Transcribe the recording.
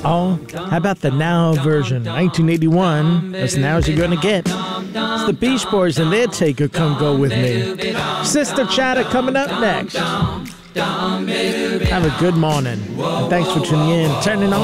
Oh, how about the now version? 1981, as now as you're gonna get. It's the Beach Boys and their take of Come Go With Me. Sister Chatter coming up next. Have a good morning. And thanks for tuning in. Turning on.